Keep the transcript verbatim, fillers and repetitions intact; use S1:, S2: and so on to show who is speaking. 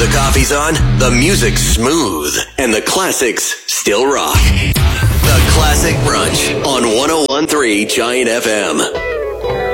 S1: The coffee's on, the music's smooth, and the classics still rock. The Classic Brunch on one oh one point three Giant F M.